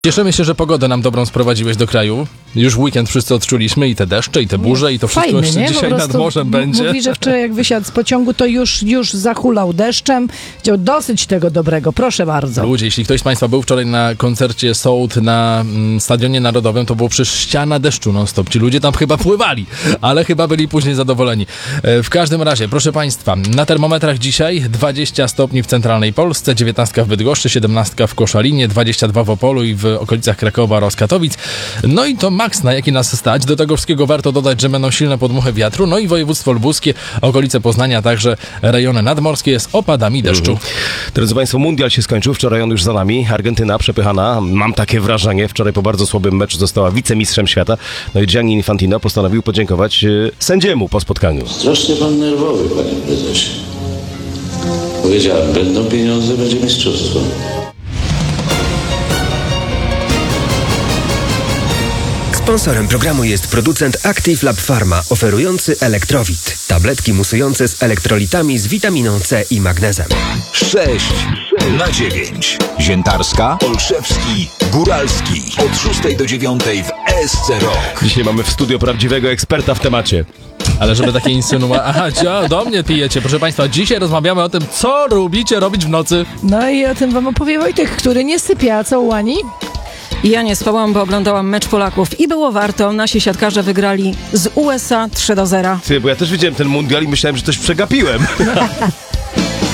Cieszymy się, że pogodę nam dobrą sprowadziłeś do kraju. Już w weekend wszyscy odczuliśmy i te deszcze, i te burze, i to wszystko Fajny, jeszcze nie? dzisiaj nad morzem będzie. Mówi, że wczoraj jak wysiadł z pociągu, to już zahulał deszczem. Chciał dosyć tego dobrego. Proszę bardzo. Ludzie, jeśli ktoś z Państwa był wczoraj na koncercie Sołd na Stadionie Narodowym, to było przecież ściana deszczu non-stop. Ci ludzie tam chyba pływali, ale chyba byli później zadowoleni. W każdym razie, proszę Państwa, na termometrach dzisiaj 20 stopni w centralnej Polsce, 19 w Bydgoszczy, 17 w Koszalinie, 22 w Opolu i w okolicach Krakowa oraz Katowic. No i to maks, na jaki nas stać. Do tego wszystkiego warto dodać, że będą silne podmuchy wiatru. No i województwo lubuskie, okolice Poznania, także rejony nadmorskie z opadami deszczu. Drodzy Państwo, mundial się skończył, wczoraj on już za nami. Argentyna przepychana, mam takie wrażenie. Wczoraj po bardzo słabym meczu została wicemistrzem świata. No i Gianni Infantino postanowił podziękować sędziemu po spotkaniu. Strasznie pan nerwowy, panie prezesie. Powiedziałem, będą pieniądze, będzie mistrzostwo. Sponsorem programu jest producent Active Lab Pharma, oferujący Elektrowit. Tabletki musujące z elektrolitami z witaminą C i magnezem. 6 na 9. Ziętarska, Olszewski, Góralski. Od 6 do 9 w ESC Rock. Dzisiaj mamy w studio prawdziwego eksperta w temacie. Ale żeby takie insynuacje... Aha, do mnie pijecie. Proszę Państwa, dzisiaj rozmawiamy o tym, co lubicie robić w nocy. No i o tym wam opowie Wojtek, który nie sypia. A co, Łani? Ja nie spałam, bo oglądałam mecz Polaków i było warto. Nasi siatkarze wygrali z USA 3-0. Ty, bo ja też widziałem ten mundial i myślałem, że coś przegapiłem.